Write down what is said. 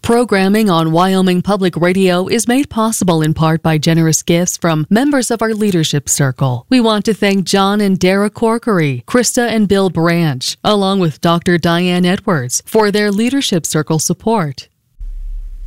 Programming on Wyoming Public Radio is made possible in part by generous gifts from members of our leadership circle. We want to thank John and Dara Corkery, Krista and Bill Branch, along with Dr. Diane Edwards, for their leadership circle support.